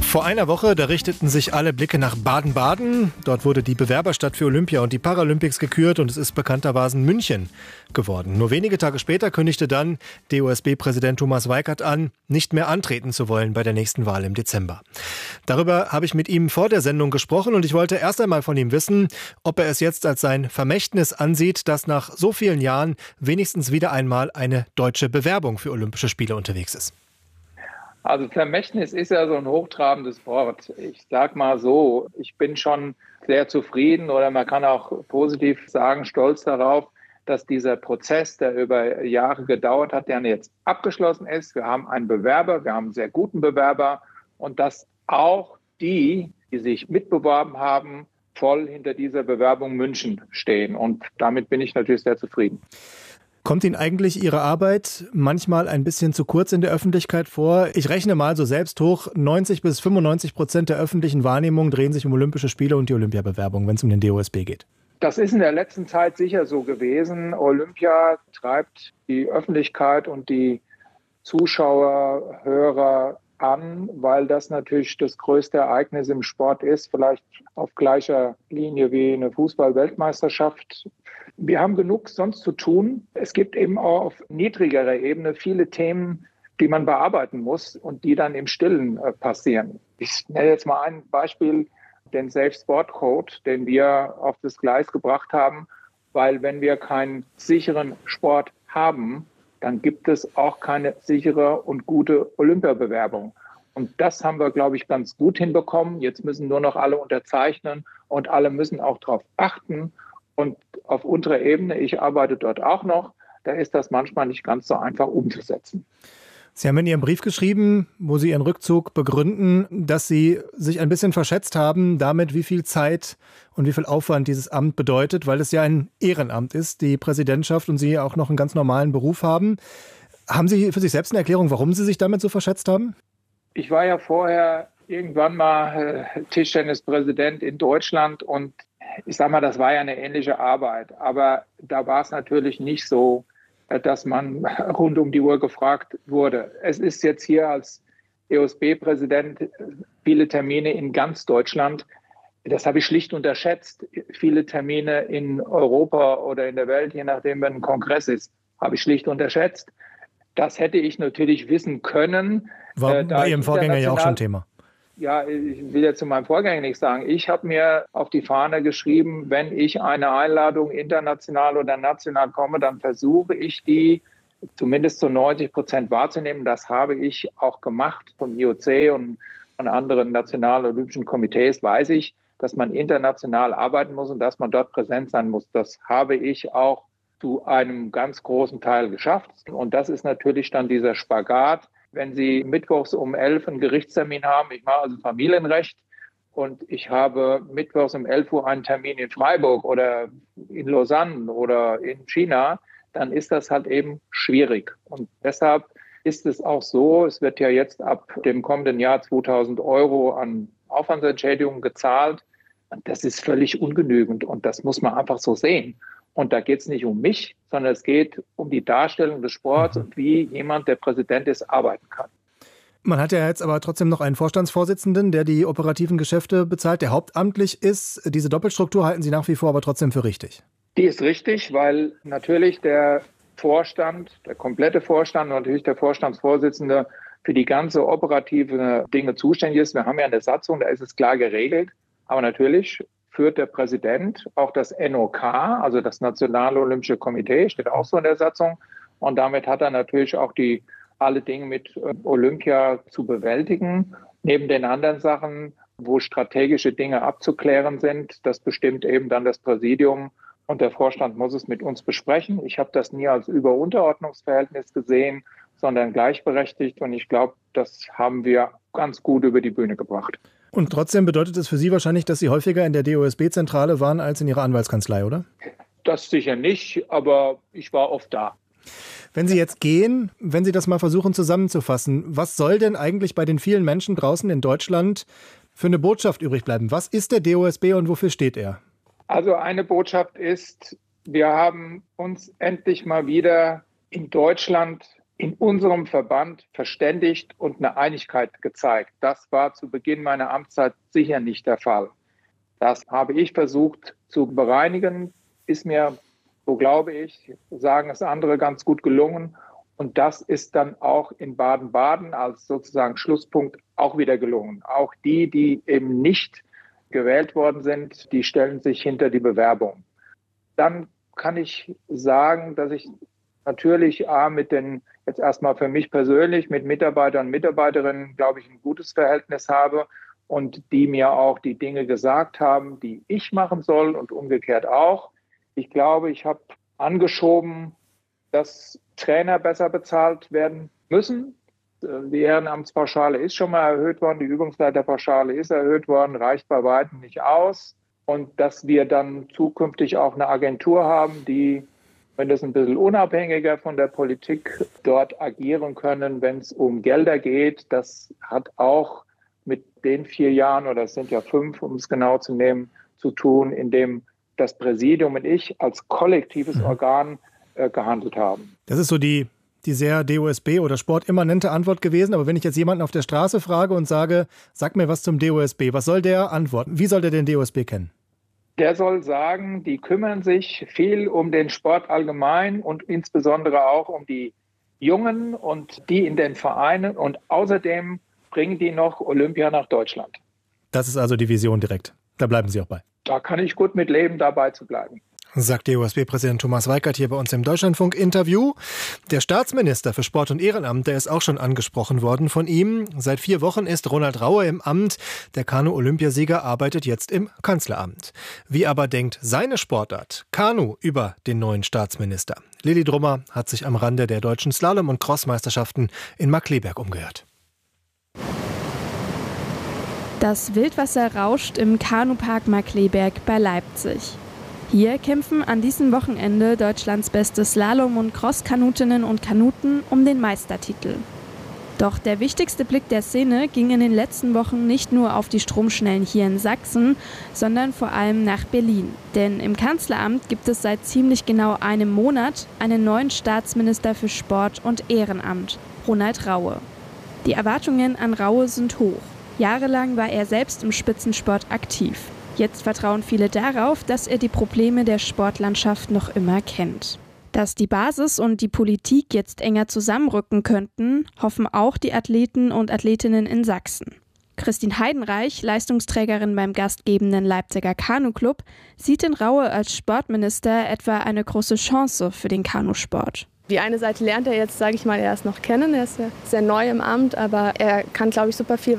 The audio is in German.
Vor einer Woche, da richteten sich alle Blicke nach Baden-Baden. Dort wurde die Bewerberstadt für Olympia und die Paralympics gekürt und es ist bekanntermaßen München geworden. Nur wenige Tage später kündigte dann DOSB-Präsident Thomas Weikert an, nicht mehr antreten zu wollen bei der nächsten Wahl im Dezember. Darüber habe ich mit ihm vor der Sendung gesprochen und ich wollte erst einmal von ihm wissen, ob er es jetzt als sein Vermächtnis ansieht, dass nach so vielen Jahren wenigstens wieder einmal eine deutsche Bewerbung für Olympische Spiele unterwegs ist. Also Vermächtnis ist ja so ein hochtrabendes Wort. Ich sag mal so, ich bin schon sehr zufrieden oder man kann auch positiv sagen, stolz darauf, dass dieser Prozess, der über Jahre gedauert hat, der jetzt abgeschlossen ist. Wir haben einen Bewerber, wir haben einen sehr guten Bewerber und dass auch die sich mitbeworben haben, voll hinter dieser Bewerbung München stehen. Und damit bin ich natürlich sehr zufrieden. Kommt Ihnen eigentlich Ihre Arbeit manchmal ein bisschen zu kurz in der Öffentlichkeit vor? Ich rechne mal so selbst hoch, 90-95% der öffentlichen Wahrnehmung drehen sich um Olympische Spiele und die Olympiabewerbung, wenn es um den DOSB geht. Das ist in der letzten Zeit sicher so gewesen. Olympia treibt die Öffentlichkeit und die Zuschauer, Hörer an, weil das natürlich das größte Ereignis im Sport ist, vielleicht auf gleicher Linie wie eine Fußball-Weltmeisterschaft. Wir haben genug sonst zu tun. Es gibt eben auch auf niedrigerer Ebene viele Themen, die man bearbeiten muss und die dann im Stillen passieren. Ich nenne jetzt mal ein Beispiel, den Safe Sport Code, den wir auf das Gleis gebracht haben, weil wenn wir keinen sicheren Sport haben, dann gibt es auch keine sichere und gute Olympiabewerbung. Und das haben wir, glaube ich, ganz gut hinbekommen. Jetzt müssen nur noch alle unterzeichnen und alle müssen auch darauf achten. Und auf unterer Ebene, ich arbeite dort auch noch, da ist das manchmal nicht ganz so einfach umzusetzen. Sie haben in Ihrem Brief geschrieben, wo Sie Ihren Rückzug begründen, dass Sie sich ein bisschen verschätzt haben damit, wie viel Zeit und wie viel Aufwand dieses Amt bedeutet, weil es ja ein Ehrenamt ist, die Präsidentschaft, und Sie auch noch einen ganz normalen Beruf haben. Haben Sie für sich selbst eine Erklärung, warum Sie sich damit so verschätzt haben? Ich war ja vorher irgendwann mal Tischtennispräsident in Deutschland und ich sag mal, das war ja eine ähnliche Arbeit. Aber da war es natürlich nicht so, dass man rund um die Uhr gefragt wurde. Es ist jetzt hier als DOSB-Präsident viele Termine in ganz Deutschland. Das habe ich schlicht unterschätzt. Viele Termine in Europa oder in der Welt, je nachdem, wenn ein Kongress ist, habe ich schlicht unterschätzt. Das hätte ich natürlich wissen können. War bei Ihrem Vorgänger ja auch schon Thema. Ja, ich will jetzt zu meinem Vorgänger nichts sagen. Ich habe mir auf die Fahne geschrieben, wenn ich eine Einladung international oder national komme, dann versuche ich die zumindest zu 90% wahrzunehmen. Das habe ich auch gemacht vom IOC und von anderen nationalen olympischen Komitees. Weiß ich, dass man international arbeiten muss und dass man dort präsent sein muss. Das habe ich auch zu einem ganz großen Teil geschafft. Und das ist natürlich dann dieser Spagat. Wenn Sie mittwochs um 11 einen Gerichtstermin haben, ich mache also Familienrecht und ich habe mittwochs um 11 Uhr einen Termin in Freiburg oder in Lausanne oder in China, dann ist das halt eben schwierig. Und deshalb ist es auch so, es wird ja jetzt ab dem kommenden Jahr 2.000 € an Aufwandsentschädigung gezahlt. Das ist völlig ungenügend und das muss man einfach so sehen. Und da geht es nicht um mich, sondern es geht um die Darstellung des Sports und wie jemand, der Präsident ist, arbeiten kann. Man hat ja jetzt aber trotzdem noch einen Vorstandsvorsitzenden, der die operativen Geschäfte bezahlt, der hauptamtlich ist. Diese Doppelstruktur halten Sie nach wie vor aber trotzdem für richtig? Die ist richtig, weil natürlich der Vorstand, der komplette Vorstand und natürlich der Vorstandsvorsitzende für die ganze operative Dinge zuständig ist. Wir haben ja eine Satzung, da ist es klar geregelt. Aber natürlich führt der Präsident auch das NOK, also das Nationale Olympische Komitee, steht auch so in der Satzung. Und damit hat er natürlich auch alle Dinge mit Olympia zu bewältigen. Neben den anderen Sachen, wo strategische Dinge abzuklären sind, das bestimmt eben dann das Präsidium und der Vorstand muss es mit uns besprechen. Ich habe das nie als Über-Unterordnungsverhältnis gesehen, sondern gleichberechtigt. Und ich glaube, das haben wir ganz gut über die Bühne gebracht. Und trotzdem bedeutet es für Sie wahrscheinlich, dass Sie häufiger in der DOSB-Zentrale waren als in Ihrer Anwaltskanzlei, oder? Das sicher nicht, aber ich war oft da. Wenn Sie jetzt gehen, wenn Sie das mal versuchen zusammenzufassen, was soll denn eigentlich bei den vielen Menschen draußen in Deutschland für eine Botschaft übrig bleiben? Was ist der DOSB und wofür steht er? Also eine Botschaft ist, wir haben uns endlich mal wieder in Deutschland in unserem Verband verständigt und eine Einigkeit gezeigt. Das war zu Beginn meiner Amtszeit sicher nicht der Fall. Das habe ich versucht zu bereinigen, ist mir, so glaube ich, sagen es andere, ganz gut gelungen. Und das ist dann auch in Baden-Baden als sozusagen Schlusspunkt auch wieder gelungen. Auch die eben nicht gewählt worden sind, die stellen sich hinter die Bewerbung. Dann kann ich sagen, dass ich natürlich jetzt erstmal für mich persönlich mit Mitarbeitern und Mitarbeiterinnen, glaube ich, ein gutes Verhältnis habe und die mir auch die Dinge gesagt haben, die ich machen soll und umgekehrt auch. Ich glaube, ich habe angeschoben, dass Trainer besser bezahlt werden müssen. Die Ehrenamtspauschale ist schon mal erhöht worden, die Übungsleiterpauschale ist erhöht worden, reicht bei weitem nicht aus. Und dass wir dann zukünftig auch eine Agentur haben, die, wenn das ein bisschen unabhängiger von der Politik dort agieren können, wenn es um Gelder geht. Das hat auch mit den 4 Jahren, oder es sind ja 5, um es genau zu nehmen, zu tun, in dem das Präsidium und ich als kollektives Organ gehandelt haben. Das ist so die sehr DOSB oder sportimmanente Antwort gewesen. Aber wenn ich jetzt jemanden auf der Straße frage und sage, sag mir was zum DOSB, was soll der antworten? Wie soll der den DOSB kennen? Der soll sagen, die kümmern sich viel um den Sport allgemein und insbesondere auch um die Jungen und die in den Vereinen. Und außerdem bringen die noch Olympia nach Deutschland. Das ist also die Vision direkt. Da bleiben Sie auch bei. Da kann ich gut mit leben, dabei zu bleiben. Sagt DOSB-Präsident Thomas Weikert hier bei uns im Deutschlandfunk-Interview. Der Staatsminister für Sport und Ehrenamt, der ist auch schon angesprochen worden von ihm. Seit 4 Wochen ist Ronald Raue im Amt. Der Kanu-Olympiasieger arbeitet jetzt im Kanzleramt. Wie aber denkt seine Sportart Kanu über den neuen Staatsminister? Lilly Drummer hat sich am Rande der deutschen Slalom- und Crossmeisterschaften in Markkleeberg umgehört. Das Wildwasser rauscht im Kanupark Markkleeberg bei Leipzig. Hier kämpfen an diesem Wochenende Deutschlands beste Slalom- und Cross-Kanutinnen und Kanuten um den Meistertitel. Doch der wichtigste Blick der Szene ging in den letzten Wochen nicht nur auf die Stromschnellen hier in Sachsen, sondern vor allem nach Berlin. Denn im Kanzleramt gibt es seit ziemlich genau einem Monat einen neuen Staatsminister für Sport und Ehrenamt, Ronald Raue. Die Erwartungen an Raue sind hoch. Jahrelang war er selbst im Spitzensport aktiv. Jetzt vertrauen viele darauf, dass er die Probleme der Sportlandschaft noch immer kennt. Dass die Basis und die Politik jetzt enger zusammenrücken könnten, hoffen auch die Athleten und Athletinnen in Sachsen. Christine Heidenreich, Leistungsträgerin beim gastgebenden Leipziger Kanuclub, sieht in Raue als Sportminister etwa eine große Chance für den Kanusport. Die eine Seite lernt er jetzt, sage ich mal, erst noch kennen. Er ist ja sehr neu im Amt, aber er kann, glaube ich, super viel